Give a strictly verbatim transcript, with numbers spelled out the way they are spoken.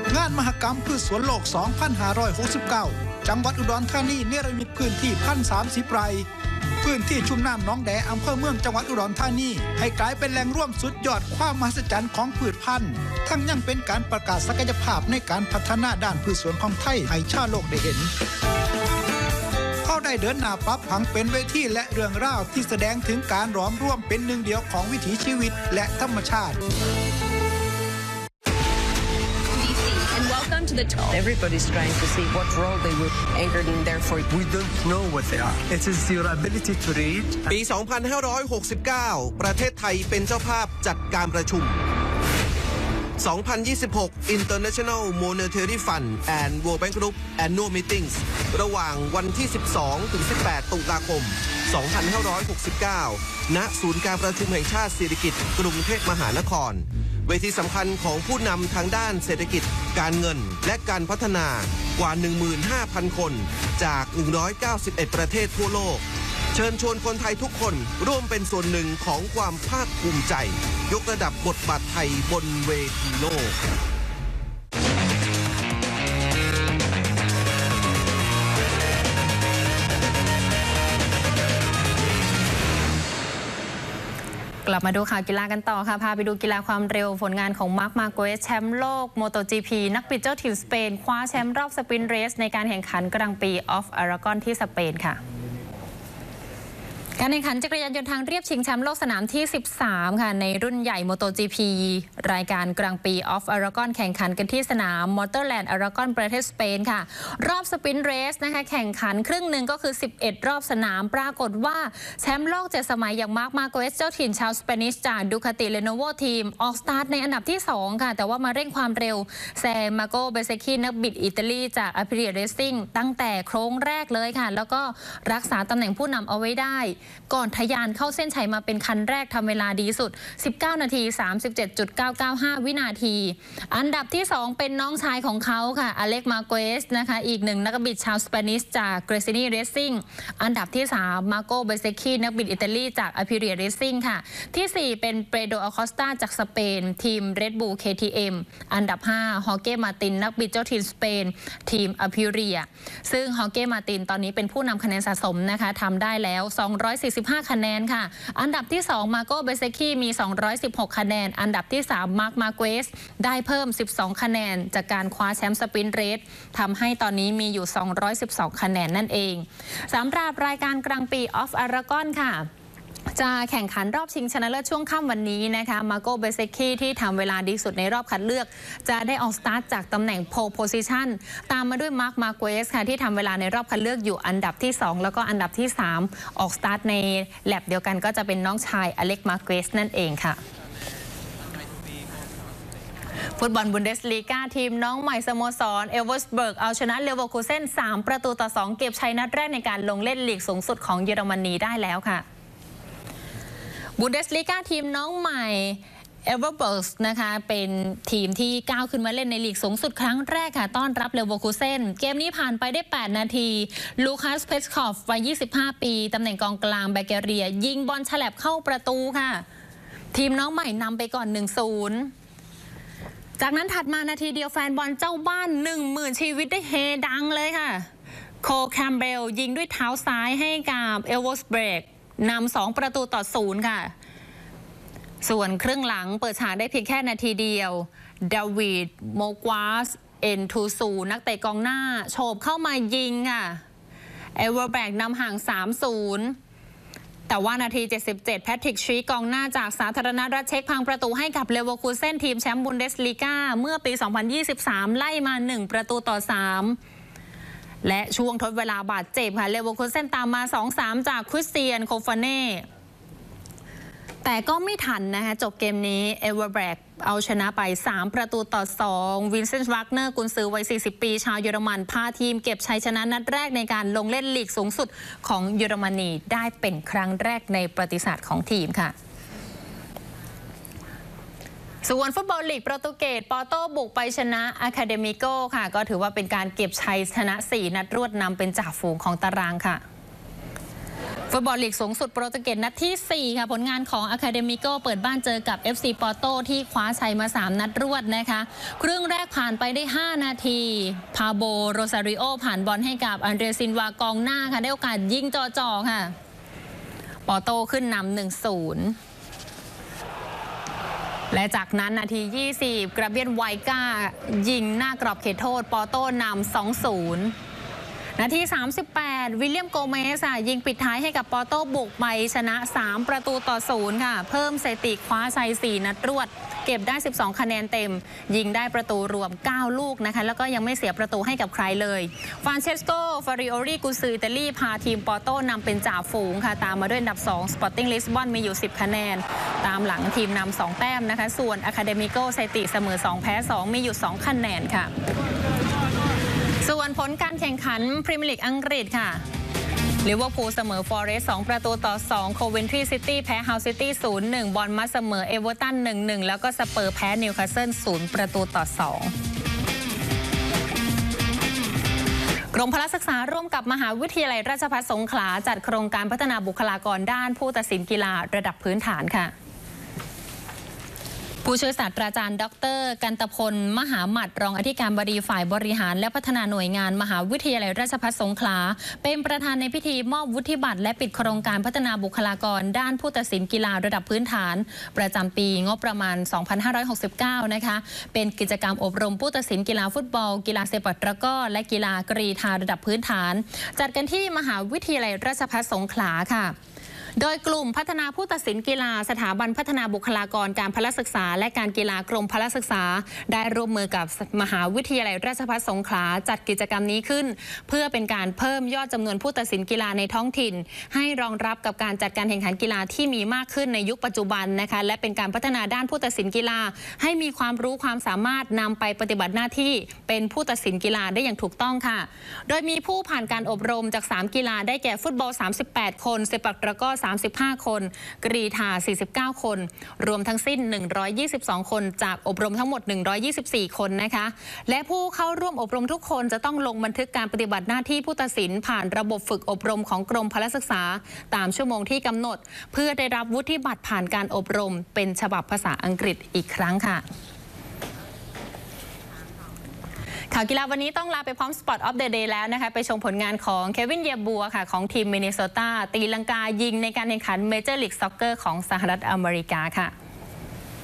งานมหกรรมพืชสวนโลก สองพันห้าร้อยหกสิบเก้า จังหวัดอุดรธานีเนรมิตพื้นที่ หนึ่งพันสามสิบ ไร่พื้นที่ชุ่มน้ำหนองแดอำเภอเมืองจังหวัดอุดรธานีให้กลายเป็นแหล่งร่วมสุดยอดความมหัศจรรย์ของพืชพันธุ์ทั้งยังเป็นการประกาศศักยภาพในการพัฒนาด้านพืชสวนของไทยให้ชาวโลกได้เห็นเขาได้เดินหน้าปรับผังเป็นเวทีและเรื่องราวที่แสดงถึงการหลอมร่วมเป็นหนึ่งเดียวของวิถีชีวิตและธรรมชาติ Welcome to the talk. Everybody's trying to see what role they would anchored in there for. We don't know what they are. It is your ability to read. ปี สองพันห้าร้อยหกสิบเก้า ประเทศไทยเป็นเจ้าภาพจัดการประชุม สองพันยี่สิบหก International Monetary Fund and World Bank Group Annual Meetings ระหว่างวันที่ สิบสองถึงสิบแปด ตุลาคม สองพันห้าร้อยหกสิบเก้า ณ ศูนย์การประชุมแห่งชาติสิริกิติ์กรุงเทพมหานครเวทีสำคัญของผู้นำทางด้านเศรษฐกิจการเงินและการพัฒนากว่า หนึ่งหมื่นห้าพัน คนจาก หนึ่งร้อยเก้าสิบเอ็ด ประเทศทั่วโลกเชิญชวนคนไทยทุกคนร่วมเป็นส่วนหนึ่งของความภาคภูมิใจยกระดับบทบาทไทยบนเวทีโลกกลับมาดูข่าวกีฬากันต่อค่ะพาไปดูกีฬาความเร็วผลงานของมาร์ค มาร์เกสแชมป์โลกโมโต จี พี นักบิดเจ้าถิ่นสเปนคว้าแชมป์รอบสปรินต์เรสในการแข่งขันกลางปีออฟอารากอนที่สเปนค่ะการแข่งขันจักรยานยนต์ทางเรียบชิงแชมป์โลกสนามที่สิบสามค่ะในรุ่นใหญ่ โมโต จี พี รายการกลางปีออฟอารากอนแข่งขันกันที่สนามมอเตอร์แลนด์อารากอนประเทศสเปนค่ะรอบสปรินต์เรสนะคะแข่งขันครึ่งหนึ่งก็คือสิบเอ็ดรอบสนามปรากฏว่าแชมป์โลกเจ็ดสมัยอย่างมาร์ค มาร์เกสเจ้าถิ่นชาวสเปนิชจากดูคาติเลโนโวทีมออกสตาร์ทในอันดับที่สองค่ะแต่ว่ามาเร่งความเร็วแซงมาโกเบเซคีนักบิดอิตาลีจากอพิเรียเรซซิ่งตั้งแต่โค้งแรกเลยค่ะแล้วก็รักษาตำแหน่งผู้นำเอาไว้ได้ก่อนทะยานเข้าเส้นชัยมาเป็นคันแรกทำเวลาดีสุด สิบเก้า นาที สามสิบเจ็ดจุดเก้าเก้าห้า วินาทีอันดับที่สองเป็นน้องชายของเขาค่ะอเล็กมาเกสนะคะอีกหนึ่งนักบิดชาวสเปนิชจากเกรซินีเรซซิ่งอันดับที่สามมาโกเบเซคีนักบิดอิตาลีจากอพิเรียเรซซิ่งค่ะที่สี่เป็นเปโดอัลคอสตาจากสเปนทีม Red Bull เค ที เอ็ม อันดับห้าฮอเก้มาตินนักบิดเจ้าถิ่นสเปนทีมอพิเรียซึ่งฮอเก้มาตินตอนนี้เป็นผู้นำคะแนนสะสมนะคะทำได้แล้วสองร้อยสี่สิบห้าคะแนนค่ะอันดับที่สองมาโกเบเซคีมีสองร้อยสิบหกคะแนนอันดับที่สามมาร์ค มาร์เกสได้เพิ่มสิบสองคะแนนจากการคว้าแชมป์สปรินต์เรสทำให้ตอนนี้มีอยู่สองร้อยสิบสองคะแนนนั่นเองสำหรับรายการกลางปีออฟอารากอนค่ะจะแข่งขันรอบชิงชนะเลิศช่วงค่ำวันนี้นะคะมาโกเบเซคีที่ทำเวลาดีสุดในรอบคัดเลือกจะได้ออกสตาร์ทจากตำแหน่งโพลโพซิชันตามมาด้วยมาร์ค มาร์เกสค่ะที่ทำเวลาในรอบคัดเลือกอยู่อันดับที่สองแล้วก็อันดับที่สามออกสตาร์ทในแลปเดียวกันก็จะเป็นน้องชายอเล็ก มาร์เกสนั่นเองค่ะฟุตบอลบุนเดสลีกาทีมน้องใหม่สโมสรเอลเวอร์สเบิร์กเอาชนะเลเวอร์คูเซ่นสามประตูต่อสองเก็บชัยนัดแรกในการลงเล่นลีกสูงสุดของเยอรมนีได้แล้วค่ะบุนเดสลีกาทีมน้องใหม่เอเวอร์เบิร์กนะคะเป็นทีมที่ก้าวขึ้นมาเล่นในลีกสูงสุดครั้งแรกค่ะต้อนรับเลเวอร์คูเซ่นเกมนี้ผ่านไปได้แปดนาทีลูคัสเพสคอฟวัยยี่สิบห้าปีตำแหน่งกองกลางแบเกเรียยิงบอลฉลับเข้าประตูค่ะทีมน้องใหม่นำไปก่อน หนึ่งศูนย์จากนั้นถัดมานาทีเดียวแฟนบอลเจ้าบ้าน หนึ่งหมื่น ชีวิตได้เฮดังเลยค่ะโคแคมเบลยิงด้วยเท้าซ้ายให้กับเอลเวอร์สเบิร์กนำสองประตูต่อศูนย์ค่ะส่วนครึ่งหลังเปิดฉากได้เพียงแค่นาทีเดียวดาวิดโมกวาสเอ็นทูซูนักเตะกองหน้าโฉบเข้ามายิงค่ะเอเวอร์แบกนำห่าง สามศูนย์แต่ว่านาทีเจ็ดสิบเจ็ดแพทริกชีกองหน้าจากสาธารณรัฐเช็กพังประตูให้กับเลเวอร์คูเซ่นทีมแชมป์บุนเดสลีกาเมื่อปี สองพันยี่สิบสาม ไล่มาหนึ่งประตูต่อสามและช่วงทดเวลาบาดเจ็บค่ะเลเวอร์คูเซ่นตามมา สองสาม จากคริสเตียนโคฟาเน่แต่ก็ไม่ทันนะคะจบเกมนี้เอเวอร์แบกเอาชนะไปสามประตูต่อสองวินเซนต์ วากเนอร์กุนซือวัยสี่สิบปีชาวเยอรมันพาทีมเก็บชัยชนะนัดแรกในการลงเล่นลีกสูงสุดของเยอรมนีได้เป็นครั้งแรกในประวัติศาสตร์ของทีมค่ะส่วนฟุตบอลลีกโปรตุเกสปอร์โตบุกไปชนะอะคาเดมิโกค่ะก็ถือว่าเป็นการเก็บชัยชนะสี่นัดรวดนำเป็นจ่าฝูงของตารางค่ะฟุตบอลลีกสูงสุดโปรตุเกสนัดที่สี่ค่ะผลงานของ Academico เปิดบ้านเจอกับ เอฟ ซี Porto ที่คว้าชัยมาสามนัดรวดนะคะครึ่งแรกผ่านไปได้ห้านาทีพาโบโรซาริโอผ่านบอลให้กับอันเดรซินวากองหน้าค่ะได้โอกาสยิงจ่อๆค่ะปอร์โตขึ้นนำ หนึ่งศูนย์ และจากนั้นนาทียี่สิบกราเบียนไวก้ายิงหน้ากรอบเขตโทษปอร์โตนำ สองศูนย์นาทีสามสิบแปดวิลเลียมโกเมสยิงปิดท้ายให้กับปอร์โตบุกไปชนะสามประตูต่อศูนย์ค่ะเพิ่มสถิติคว้าชัยสี่นัดรวดเก็บได้สิบสองคะแนนเต็มยิงได้ประตูรวมเก้าลูกนะคะแล้วก็ยังไม่เสียประตูให้กับใครเลยฟรานเชสโกฟาริโอริกุซืออิตาลีพาทีมปอร์โตนำเป็นจ่าฝูงค่ะตามมาด้วยอันดับสองสปอร์ติ้งลิสบอนมีอยู่สิบคะแนนตามหลังทีมนำสองแต้มนะคะส่วนอะคาเดมิโกสถิติเสมอสองแพ้สองมีอยู่สองคะแนนค่ะส่วนผลการแข่งขันพรีเมียร์ลีกอังกฤษค่ะลิเวอร์พูลเสมอฟอเรสต์สองประตูต่อสองโคเวนทรีซิตี้แพ้เฮาซิตี้ ศูนย์หนึ่ง บอร์นมัธเสมอเอเวอร์ตัน หนึ่งหนึ่ง แล้วก็สเปอร์แพ้นิวคาสเซิลศูนย์ประตูต่อสองกรมพละศึกษาร่วมกับมหาวิทยาลัยราชภัฏสงขลาจัดโครงการพัฒนาบุคลากรด้านผู้ตัดสินกีฬาระดับพื้นฐานค่ะผู้ช่วยศาสตราจารย์ดรกันตพลมหาหมัดรองอธิการบดีฝ่ายบริหารและพัฒนาหน่วยงานมหาวิทยาลัยราชภัฏสงขลาเป็นประธานในพิธีมอบวุฒิบัตรและปิดโครงการพัฒนาบุคลากรด้านผู้ตัดสินกีฬาระดับพื้นฐานประจำปีงบประมาณสองพันห้าร้อยหกสิบเก้านะคะเป็นกิจกรรมอบรมผู้ตัดสินกีฬาฟุตบอลกีฬาเซปักตะกร้อและกีฬากรีฑาระดับพื้นฐานจัดกันที่มหาวิทยาลัยราชภัฏสงขลาค่ะโดยกลุ่มพัฒนาผู้ตัดสินกีฬาสถาบันพัฒนาบุคลากรการพละศึกษาและการกีฬากรมพละศึกษาได้ร่วมมือกับมหาวิทยาลัยราชภัฏสงขลาจัดกิจกรรมนี้ขึ้นเพื่อเป็นการเพิ่มยอดจำนวนผู้ตัดสินกีฬาในท้องถิ่นให้รองรับกับการจัดการแข่งขันกีฬาที่มีมากขึ้นในยุคปัจจุบันนะคะและเป็นการพัฒนาด้านผู้ตัดสินกีฬาให้มีความรู้ความสามารถนำไปปฏิบัติหน้าที่เป็นผู้ตัดสินกีฬาได้อย่างถูกต้องค่ะโดยมีผู้ผ่านการอบรมจากสามกีฬาได้แก่ฟุตบอลสามสิบแปดคนเซปักตะกร้อสามสิบห้าคนกรีฑาสี่สิบเก้าคนรวมทั้งสิ้นหนึ่งร้อยยี่สิบสองคนจากอบรมทั้งหมดหนึ่งร้อยยี่สิบสี่คนนะคะและผู้เข้าร่วมอบรมทุกคนจะต้องลงบันทึกการปฏิบัติหน้าที่ผู้ตัดสินผ่านระบบฝึกอบรมของกรมพละศึกษาตามชั่วโมงที่กำหนดเพื่อได้รับวุฒิบัตรผ่านการอบรมเป็นฉบับภาษาอังกฤษอีกครั้งค่ะข่าวกีฬาวันนี้ต้องลาไปพร้อม Spot of the Day แล้วนะคะไปชมผลงานของเควินเยบัวค่ะของทีมมินนิโซตาตีลังกายิงในการแข่งขันเมเจอร์ลีกซ็อกเกอร์ของสหรัฐอเมริกาค่ะ